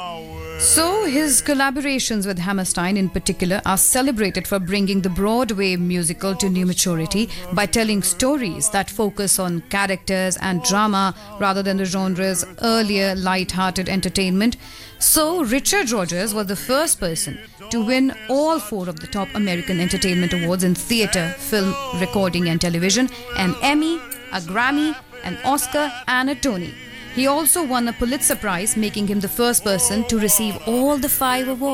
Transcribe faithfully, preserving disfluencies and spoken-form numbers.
So, his collaborations with Hammerstein in particular are celebrated for bringing the Broadway musical to new maturity by telling stories that focus on characters and drama rather than the genre's earlier light-hearted entertainment. So, Richard Rodgers was the first person to win all four of the top American entertainment awards in theatre, film, recording and television, an Emmy, a Grammy, an Oscar and a Tony. He also won a Pulitzer Prize, making him the first person to receive all the five awards.